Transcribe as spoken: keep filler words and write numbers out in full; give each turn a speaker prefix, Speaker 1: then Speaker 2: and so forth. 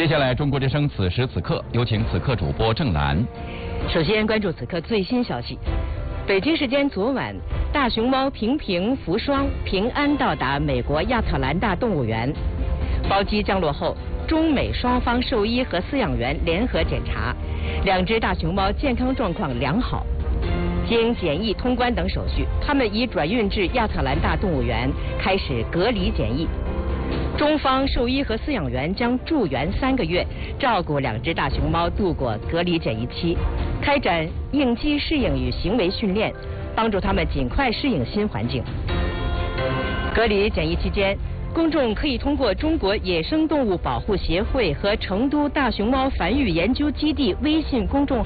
Speaker 1: 接下来，中国之声此时此刻有请此刻主播郑兰。
Speaker 2: 首先关注此刻最新消息。北京时间昨晚，大熊猫平平、福双平安到达美国亚特兰大动物园。包机降落后，中美双方兽医和饲养员联合检查，两只大熊猫健康状况良好。经检疫通关等手续，它们已转运至亚特兰大动物园开始隔离检疫。中方兽医和饲养员将驻园三个月，照顾两只大熊猫度过隔离检疫期，开展应激适应与行为训练，帮助它们尽快适应新环境。隔离检疫期间，公众可以通过中国野生动物保护协会和成都大熊猫繁育研究基地微信公众